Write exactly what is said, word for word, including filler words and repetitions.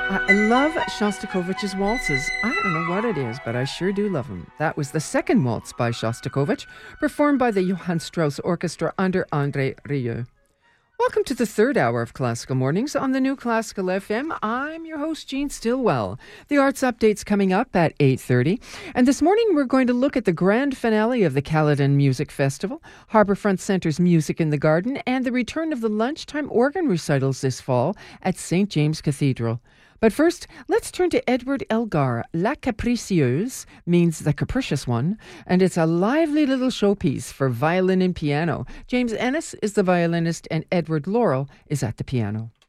I I love Shostakovich's waltzes. I don't know what it is, but I sure do love them. That was the second waltz by Shostakovich, performed by the Johann Strauss Orchestra under André Rieu. Welcome to the third hour of Classical Mornings on the New Classical F M. I'm your host, Jean Stillwell. The Arts Update's coming up at eight thirty. And this morning we're going to look at the grand finale of the Caledon Music Festival, Harbourfront Centre's Music in the Garden, and the return of the lunchtime organ recitals this fall at Saint James Cathedral. But first, let's turn to Edward Elgar. La Capricieuse means the capricious one, and it's a lively little showpiece for violin and piano. James Ennis is the violinist, and Edward Laurel is at the piano.